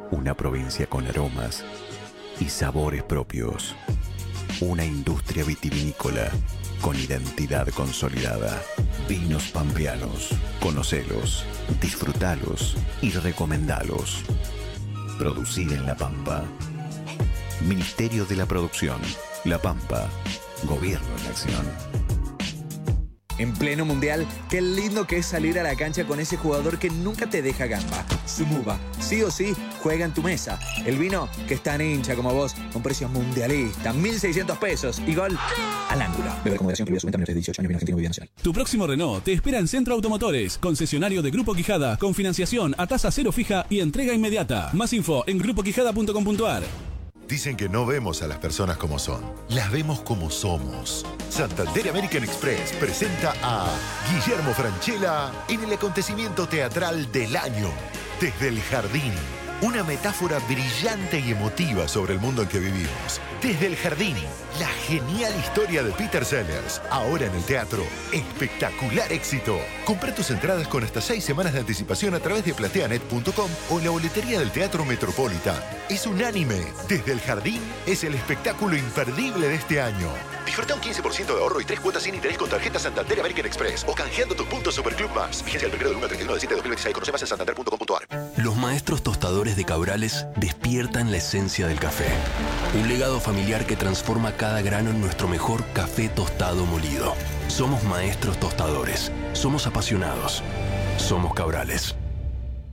Una provincia con aromas y sabores propios. Una industria vitivinícola con identidad consolidada. Vinos pampeanos. Conocelos, disfrutalos y recomendalos. Producir en La Pampa. Ministerio de la Producción. La Pampa. Gobierno en acción. En pleno mundial, qué lindo que es salir a la cancha con ese jugador que nunca te deja gamba. Sumuba, sí o sí, juega en tu mesa. El vino que es tan hincha como vos, con precios mundialistas, 1.600 pesos y gol al ángulo. Beber con moderación, prohibido su venta menores de 18 años, vino argentino, Bebida Nacional. Tu próximo Renault te espera en Centro Automotores, concesionario de Grupo Quijada, con financiación a tasa cero fija y entrega inmediata. Más info en grupoquijada.com.ar. Dicen que no vemos a las personas como son, las vemos como somos. Santander American Express presenta a Guillermo Francella en el acontecimiento teatral del año, Desde el Jardín. Una metáfora brillante y emotiva sobre el mundo en que vivimos. Desde el Jardín, la genial historia de Peter Sellers. Ahora en el teatro, espectacular éxito. Compra tus entradas con hasta 6 semanas de anticipación a través de plateanet.com o la boletería del Teatro Metropolitan. Es unánime. Desde el Jardín es el espectáculo imperdible de este año. Disfruta un 15% de ahorro y 3 cuotas sin interés con tarjeta Santander American Express o canjeando tus puntos Superclub Más. Vigencia del 1 del 1 al 31 de 7 de 2026. Conoce más en santander.com.ar. Los maestros tostadores de Cabrales despiertan la esencia del café. Un legado familiar que transforma cada grano en nuestro mejor café tostado molido. Somos maestros tostadores. Somos apasionados. Somos Cabrales.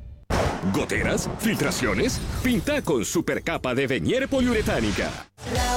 ¿Goteras? ¿Filtraciones? Pinta con supercapa de Venier poliuretánica.